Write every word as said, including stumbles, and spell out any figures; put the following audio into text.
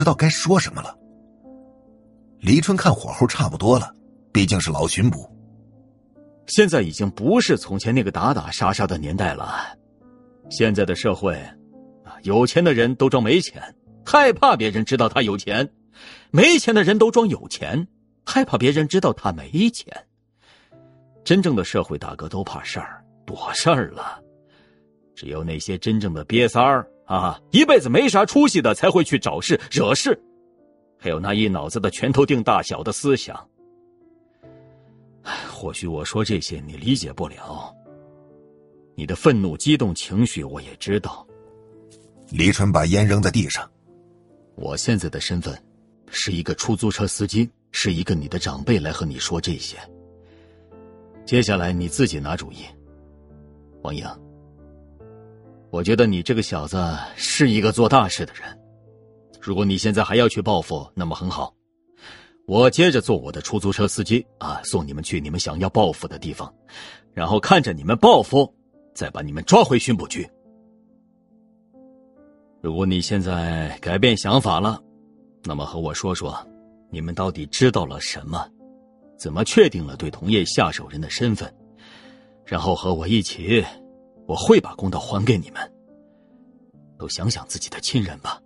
道该说什么了。黎春看火候差不多了，毕竟是老巡捕。 现在已经不是从前那个打打杀杀的年代了，现在的社会，有钱的人都装没钱，害怕别人知道他有钱；没钱的人都装有钱，害怕别人知道他没钱。真正的社会大哥都怕事儿，躲事儿了。只有那些真正的瘪三儿啊，一辈子没啥出息的才会去找事惹事，还有那一脑子的拳头定大小的思想。或许我说这些你理解不了，你的愤怒激动情绪我也知道。 黎春把烟扔在地上。 我现在的身份是一个出租车司机，是一个你的长辈来和你说这些。接下来你自己拿主意。王英，我觉得你这个小子是一个做大事的人，如果你现在还要去报复，那么很好，我接着做我的出租车司机啊，送你们去你们想要报复的地方，然后看着你们报复，再把你们抓回巡捕局。如果你现在改变想法了，那么和我说说，你们到底知道了什么？怎么确定了对同业下手人的身份？然后和我一起，我会把公道还给你们。都想想自己的亲人吧。